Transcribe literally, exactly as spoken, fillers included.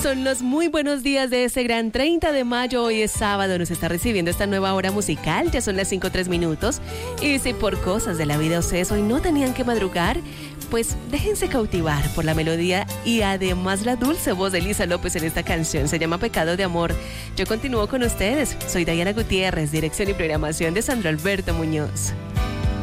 Son los muy buenos días de ese gran treinta de mayo. Hoy es sábado, nos está recibiendo esta nueva hora musical. Ya son las cinco tres minutos. Y si por cosas de la vida ustedes hoy no tenían que madrugar, pues déjense cautivar por la melodía y además la dulce voz de Elisa López en esta canción. Se llama Pecado de Amor. Yo continúo con ustedes. Soy Diana Gutiérrez, dirección y programación de Sandro Alberto Muñoz.